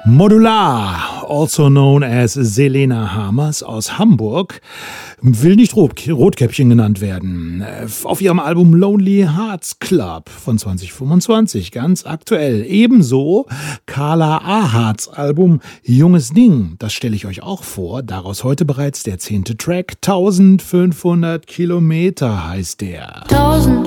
Modular, also known as Selena Hamers aus Hamburg, will nicht Rotkäppchen genannt werden. Auf ihrem Album Lonely Hearts Club von 2025, ganz aktuell. Ebenso Carla Ahards Album Junges Ding, das stelle ich euch auch vor. Daraus heute bereits der 10. Track, 1500 Kilometer heißt der. 1000